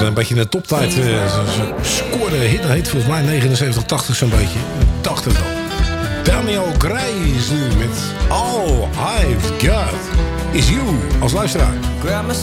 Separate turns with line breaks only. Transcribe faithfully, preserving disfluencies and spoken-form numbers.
een beetje een toptijd. Uh, ze, ze scoorde hit, heet volgens mij negenenzeventig, tachtig zo'n beetje. tachtig dan. Daniel Gray is nu met All I've Got Is You als luisteraar.
Grab